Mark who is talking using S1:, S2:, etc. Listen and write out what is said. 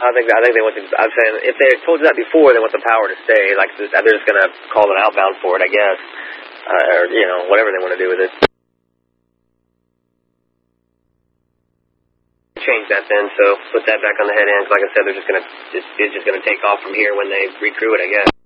S1: I think they want to. I'm saying if they had told you that before, they want the power to stay. Like they're just going to call it outbound for it, I guess, or whatever they want to do with it. Change that then. So put that back on the head end. Like I said, they're just going to. It's just going to take off from here when they recrew it, I guess.